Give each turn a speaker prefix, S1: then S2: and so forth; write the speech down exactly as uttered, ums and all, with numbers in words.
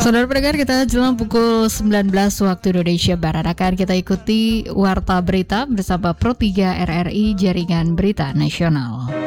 S1: Saudara pendengar, kita jelang pukul sembilan belas waktu Indonesia Barat akan kita ikuti Warta Berita bersama Pro tiga R R I Jaringan Berita Nasional.